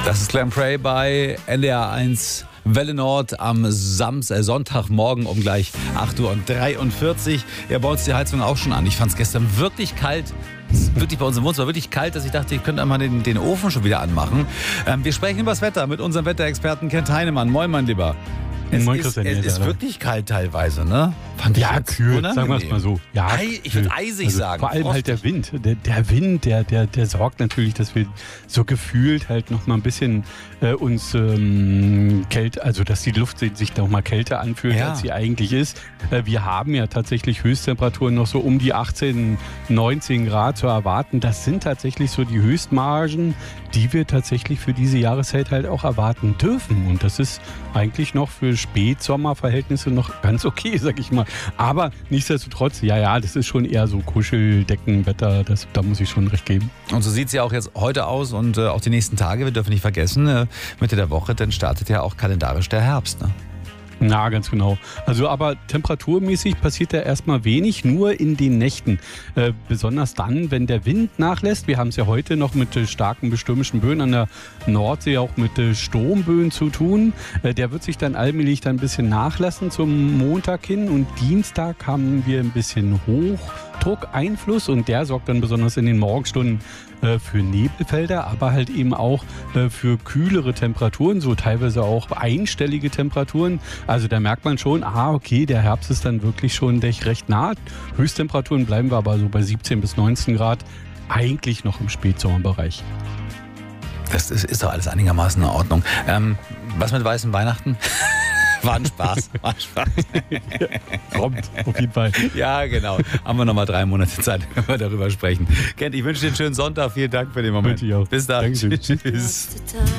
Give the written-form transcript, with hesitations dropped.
Das ist Glenn Frey bei NDR 1 Welle Nord am Sonntagmorgen um gleich 8:43 Uhr. Ja, bei uns die Heizung auch schon an. Ich fand es gestern wirklich kalt. Wirklich bei uns im Wohnzimmer wirklich kalt, dass ich dachte, ich könnte einmal den Ofen schon wieder anmachen. Wir sprechen über das Wetter mit unserem Wetterexperten Kent Heinemann. Moin, mein Lieber. Es ist wirklich kalt teilweise, ne? Fand ich ja, kühl, sagen wir es mal so. Ja, ich würde eisig sagen. Vor allem halt der Wind. Der Wind, der sorgt natürlich, dass wir so gefühlt halt noch mal ein bisschen uns kälter, also dass die Luft sich noch mal kälter anfühlt, als sie eigentlich ist. Wir haben ja tatsächlich Höchsttemperaturen noch so um die 18, 19 Grad zu erwarten. Das sind tatsächlich so die Höchstmargen, die wir tatsächlich für diese Jahreszeit halt auch erwarten dürfen. Und das ist eigentlich noch für Spätsommerverhältnisse noch ganz okay, sag ich mal. Aber nichtsdestotrotz, ja, das ist schon eher so Kuscheldeckenwetter, da muss ich schon recht geben. Und so sieht es ja auch jetzt heute aus und auch die nächsten Tage, wir dürfen nicht vergessen, Mitte der Woche, dann startet ja auch kalendarisch der Herbst, ne? Na, ganz genau. Also aber temperaturmäßig passiert da erstmal wenig, nur in den Nächten. Besonders dann, wenn der Wind nachlässt. Wir haben es ja heute noch mit starken stürmischen Böen an der Nordsee, auch mit Sturmböen zu tun. Der wird sich dann allmählich dann ein bisschen nachlassen zum Montag hin. Und Dienstag haben wir ein bisschen Hochdruckeinfluss und der sorgt dann besonders in den Morgenstunden für Nebelfelder, aber halt eben auch für kühlere Temperaturen, so teilweise auch einstellige Temperaturen. Also da merkt man schon, okay, der Herbst ist dann wirklich schon recht nah. Höchsttemperaturen bleiben wir aber so bei 17 bis 19 Grad, eigentlich noch im Spätsommerbereich. Das ist doch alles einigermaßen in Ordnung. Was mit weißen Weihnachten? War ein Spaß. Kommt, auf jeden Fall. Ja, genau. Haben wir nochmal 3 Monate Zeit, wenn wir darüber sprechen. Kent, ich wünsche dir einen schönen Sonntag. Vielen Dank für den Moment. Wünsche ich auch. Bis dann. Dankeschön. Tschüss.